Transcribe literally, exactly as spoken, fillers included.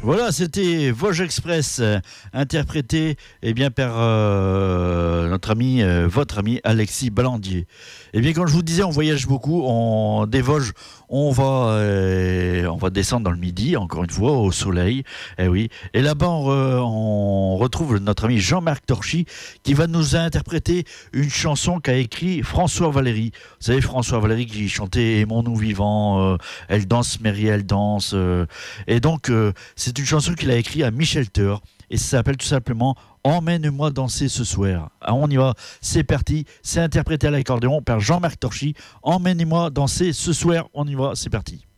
Voilà, c'était Vosges Express, euh, interprété eh bien, par euh, notre ami, euh, votre ami Alexis Ballandier. Eh bien, comme je vous disais, on voyage beaucoup. On, des Vosges, on va, euh, on va descendre dans le Midi, encore une fois, au soleil. Eh oui. Et là-bas, on, re, on retrouve notre ami Jean-Marc Torchy qui va nous interpréter une chanson qu'a écrit François Valéry. Vous savez, François Valéry qui chantait Aimons-nous vivants, euh, Elle danse, Mary, elle danse. Euh, et donc, euh, c'est C'est une chanson qu'il a écrite à Michel Theur et ça s'appelle tout simplement Emmène-moi danser ce soir. Ah, on y va, c'est parti, c'est interprété à l'accordéon par Jean-Marc Torchy. Emmène-moi danser ce soir, on y va, c'est parti.